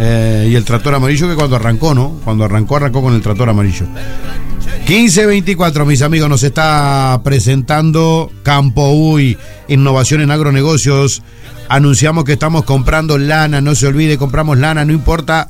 Y el tractor amarillo, que cuando arrancó, ¿no? Cuando arrancó con el tractor amarillo. 1524, mis amigos, nos está presentando Campo Uy, innovación en agronegocios. Anunciamos que estamos comprando lana, no se olvide, compramos lana, no importa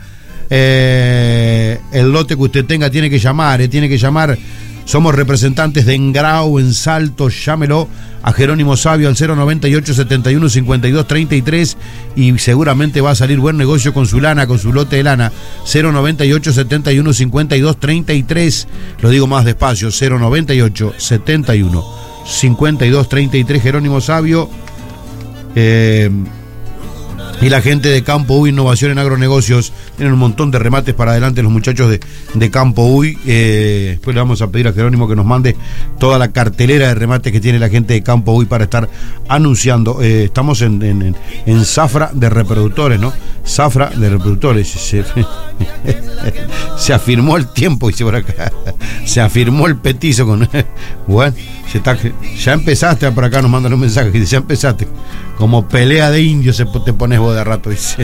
el lote que usted tenga, tiene que llamar. Somos representantes de Engrau, en Salto, llámelo a Jerónimo Sabio al 098 71 52 33 y seguramente va a salir buen negocio con su lana, con su lote de lana. 098 71 52 33, lo digo más despacio, 098 71 52 33, Jerónimo Sabio. Y la gente de Campo Uy, innovación en agronegocios, tienen un montón de remates para adelante los muchachos de Campo Uy. Después le vamos a pedir a Jerónimo que nos mande toda la cartelera de remates que tiene la gente de Campo Uy para estar anunciando. Estamos en zafra de reproductores, ¿no? Zafra de reproductores. Se afirmó el tiempo, dice por acá. Se afirmó el petizo con... Bueno, ya empezaste, por acá nos mandan un mensaje que dice, ya empezaste. Como pelea de indios te pones vos de rato, dice.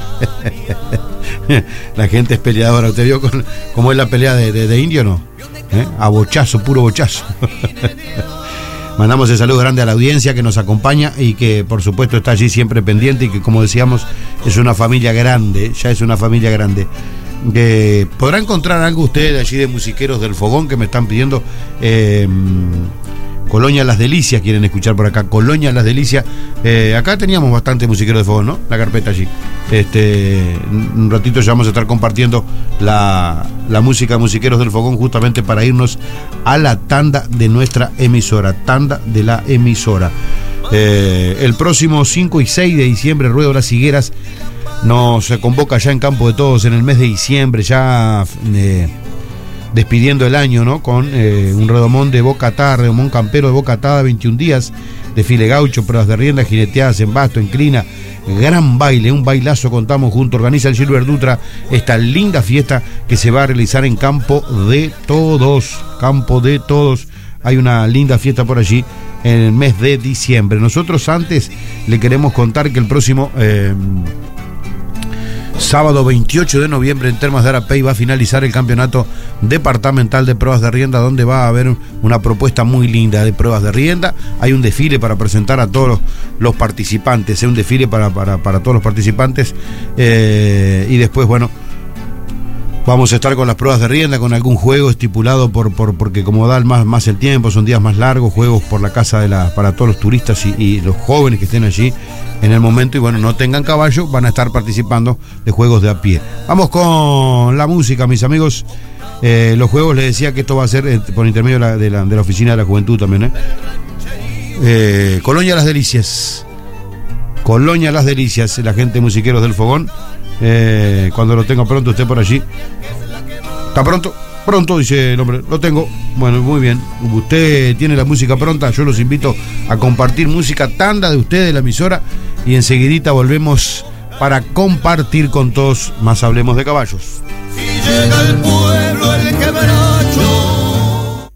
La gente es peleadora. ¿Usted vio cómo es la pelea de indio, no? A bochazo, puro bochazo. Mandamos el saludo grande a la audiencia que nos acompaña y que por supuesto está allí siempre pendiente y que, como decíamos, es una familia grande, ya es una familia grande. ¿Podrá encontrar algo usted allí de musiqueros del fogón que me están pidiendo? Colonia Las Delicias quieren escuchar por acá. Colonia Las Delicias. Acá teníamos bastante musiqueros de fogón, ¿no? La carpeta allí. Un ratito ya vamos a estar compartiendo la música de musiqueros del fogón, justamente para irnos a la tanda de nuestra emisora. Tanda de la emisora. El próximo 5 y 6 de diciembre, Ruedo Las Higueras nos convoca ya en Campo de Todos en el mes de diciembre, ya despidiendo el año, ¿no? Con un redomón de Bocatá, redomón campero de Bocatá, 21 días, desfile gaucho, pruebas de rienda, jineteadas en basto, en crina, gran baile, un bailazo contamos junto, organiza el Gilbert Dutra esta linda fiesta que se va a realizar en Campo de Todos. Campo de Todos, hay una linda fiesta por allí en el mes de diciembre. Nosotros antes le queremos contar que el próximo sábado 28 de noviembre en Termas de Arapey va a finalizar el campeonato departamental de pruebas de rienda, donde va a haber una propuesta muy linda de pruebas de rienda. Hay un desfile para presentar a todos los participantes, un desfile para todos los participantes, y después, bueno, vamos a estar con las pruebas de rienda, con algún juego estipulado porque como da más el tiempo, son días más largos, juegos por la casa para todos los turistas y los jóvenes que estén allí en el momento, y bueno, no tengan caballo, van a estar participando de juegos de a pie. Vamos con la música, mis amigos. Los juegos, les decía que esto va a ser por intermedio de la Oficina de la Juventud también, Colonia Las Delicias. Colonia Las Delicias, la gente de Musiqueros del Fogón. Cuando lo tenga pronto usted por allí. ¿Está pronto? Pronto, dice el hombre. Lo tengo. Bueno, muy bien. Usted tiene la música pronta. Yo los invito a compartir música tanda de usted de la emisora. Y enseguidita volvemos para compartir con todos. Más hablemos de caballos. Y llega el pueblo el quebracho.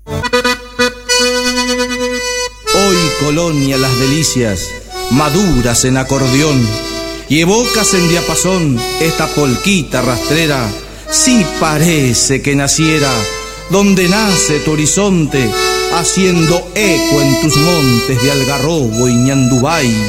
Hoy Colonia Las Delicias, maduras en acordeón, y evocas en diapasón esta polquita rastrera. Si parece que naciera donde nace tu horizonte, haciendo eco en tus montes de Algarrobo y Ñandubay.